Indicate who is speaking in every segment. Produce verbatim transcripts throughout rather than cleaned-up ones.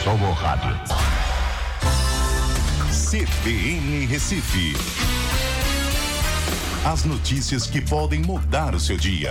Speaker 1: Sou o rádio. C B N Recife. As notícias que podem mudar o seu dia.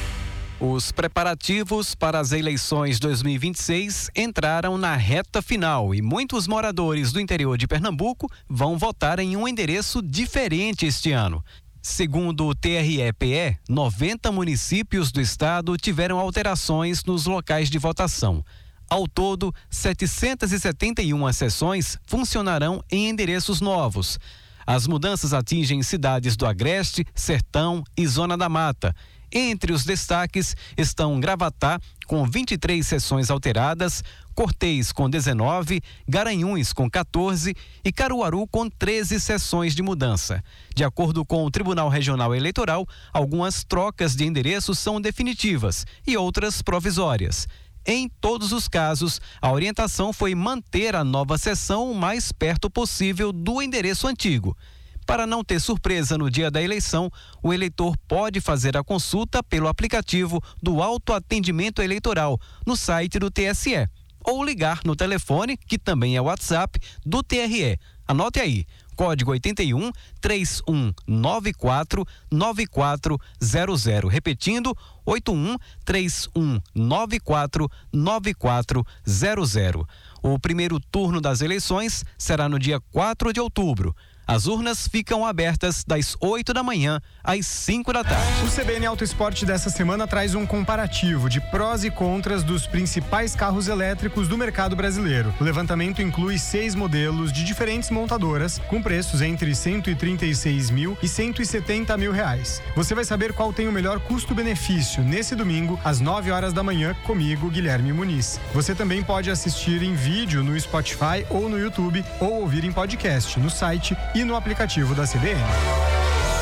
Speaker 2: Os preparativos para as eleições dois mil e vinte e seis entraram na reta final e muitos moradores do interior de Pernambuco vão votar em um endereço diferente este ano. Segundo o T R E P E, noventa municípios do estado tiveram alterações nos locais de votação. Ao todo, setecentas e setenta e uma sessões funcionarão em endereços novos. As mudanças atingem cidades do Agreste, Sertão e Zona da Mata. Entre os destaques estão Gravatá, com vinte e três sessões alteradas, Cortês com dezenove, Garanhuns com quatorze e Caruaru com treze sessões de mudança. De acordo com o Tribunal Regional Eleitoral, algumas trocas de endereços são definitivas e outras provisórias. Em todos os casos, a orientação foi manter a nova sessão o mais perto possível do endereço antigo. Para não ter surpresa no dia da eleição, o eleitor pode fazer a consulta pelo aplicativo do autoatendimento eleitoral no site do T S E ou ligar no telefone, que também é o WhatsApp, do T R E. Anote aí, código oitenta e um, três um nove quatro, nove quatro zero zero. Repetindo, oito um, três um nove quatro, nove quatro zero zero. O primeiro turno das eleições será no dia quatro de outubro. As urnas ficam abertas das oito da manhã às cinco da tarde.
Speaker 3: O C B N Auto Esporte dessa semana traz um comparativo de prós e contras dos principais carros elétricos do mercado brasileiro. O levantamento inclui seis modelos de diferentes montadoras, com preços entre cento e trinta e seis mil e cento e setenta mil reais. Você vai saber qual tem o melhor custo-benefício nesse domingo, às nove horas da manhã, comigo, Guilherme Muniz. Você também pode assistir em vídeo no Spotify ou no YouTube, ou ouvir em podcast no site e no aplicativo da C B N.